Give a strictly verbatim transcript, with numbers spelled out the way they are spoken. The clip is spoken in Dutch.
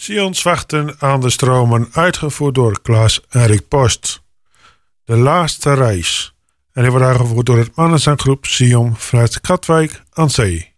Sions wachten aan de stromen, uitgevoerd door Klaas-Erik Post. De laatste reis. En die wordt uitgevoerd door het mannenzanggroep Sion vanuit Katwijk aan Zee.